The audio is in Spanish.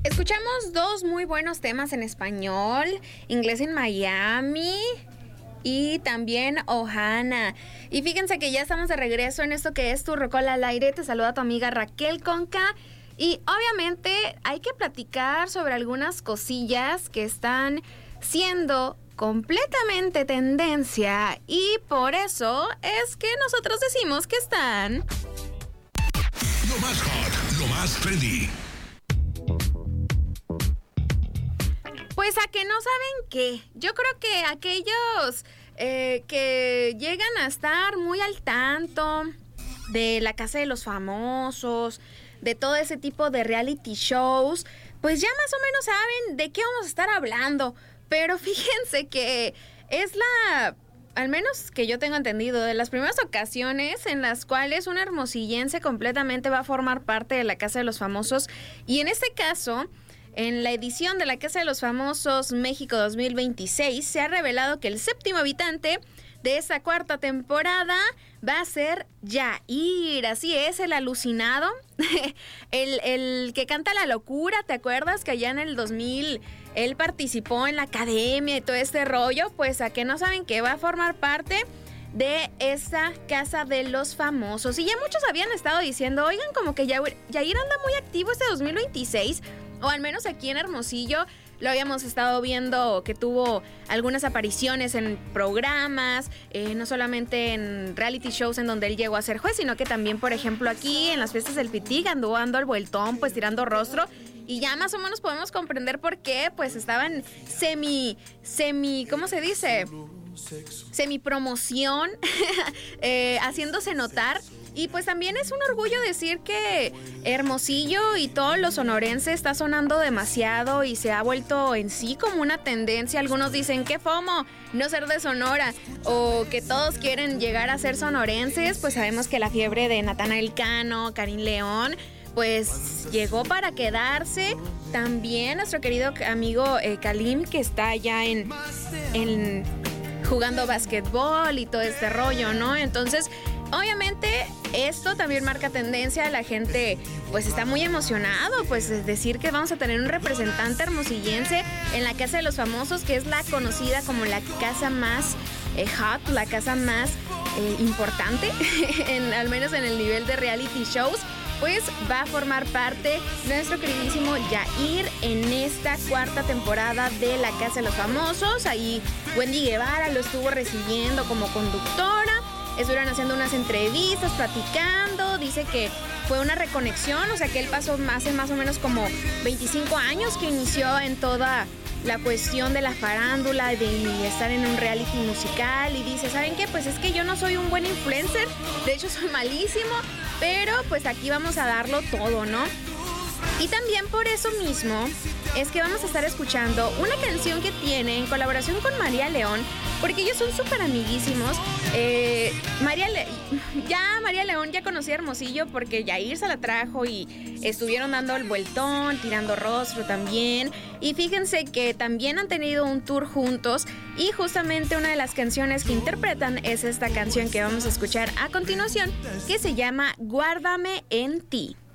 Escuchamos dos muy buenos temas en español, Inglés en Miami y también Ohana. Y fíjense que ya estamos de regreso en esto que es Tu Rocola al Aire. Te saluda tu amiga Raquel Conca. Y obviamente hay que platicar sobre algunas cosillas que están siendo completamente tendencia. Y por eso es que nosotros decimos que están... Lo más hot, lo más trendy. Pues a que no saben qué. Yo creo que aquellos que llegan a estar muy al tanto de La Casa de los Famosos, de todo ese tipo de reality shows, pues ya más o menos saben de qué vamos a estar hablando. Pero fíjense que es al menos que yo tengo entendido, de las primeras ocasiones en las cuales una hermosillense completamente va a formar parte de La Casa de los Famosos. Y en este caso, en la edición de La Casa de los Famosos México 2026, se ha revelado que el séptimo habitante de esta cuarta temporada va a ser Yair. Así es, el alucinado, el que canta La Locura. ¿Te acuerdas que allá en el 2000 él participó en la academia y todo este rollo? Pues a que no saben que va a formar parte de esa Casa de los Famosos. Y ya muchos habían estado diciendo, oigan, como que Yair anda muy activo este 2026, o al menos aquí en Hermosillo lo habíamos estado viendo que tuvo algunas apariciones en programas, no solamente en reality shows en donde él llegó a ser juez, sino que también, por ejemplo, aquí en las fiestas del Pitig anduvo dando el vueltón, pues tirando rostro. Y ya más o menos podemos comprender por qué, pues estaban ¿cómo se dice? Semi-promoción, haciéndose notar. Y pues también es un orgullo decir que Hermosillo y todos los sonorenses está sonando demasiado y se ha vuelto en sí como una tendencia. Algunos dicen que FOMO no ser de Sonora, o que todos quieren llegar a ser sonorenses. Pues sabemos que la fiebre de Natanael Cano, Karim León, pues llegó para quedarse. También nuestro querido amigo Kalim, que está allá en jugando básquetbol y todo este rollo, ¿no? Entonces, obviamente, esto también marca tendencia. La gente pues está muy emocionado, pues es decir que vamos a tener un representante hermosillense en la Casa de los Famosos, que es la conocida como la casa más hot, la casa más importante, al menos en el nivel de reality shows. Pues va a formar parte nuestro queridísimo Yair en esta cuarta temporada de La Casa de los Famosos. Ahí Wendy Guevara lo estuvo recibiendo como conductora. Estuvieron haciendo unas entrevistas, platicando. Dice que fue una reconexión, o sea que él pasó hace más o menos como 25 años que inició en toda la cuestión de la farándula, de estar en un reality musical. Y dice, ¿saben qué? Pues es que yo no soy un buen influencer, de hecho soy malísimo, pero pues aquí vamos a darlo todo, ¿no? Y también por eso mismo es que vamos a estar escuchando una canción que tiene en colaboración con María León, porque ellos son súper amiguísimos. María León ya conocía a Hermosillo porque Yair se la trajo y estuvieron dando el vueltón, tirando rostro también. Y fíjense que también han tenido un tour juntos, y justamente una de las canciones que interpretan es esta canción que vamos a escuchar a continuación, que se llama Guárdame en ti.